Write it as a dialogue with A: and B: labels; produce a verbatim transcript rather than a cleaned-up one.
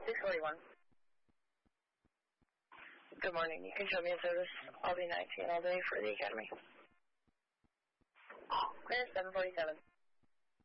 A: six forty-one. Good morning. You can show me a service. I'll be nineteen all day for the academy. Clear seven forty-seven.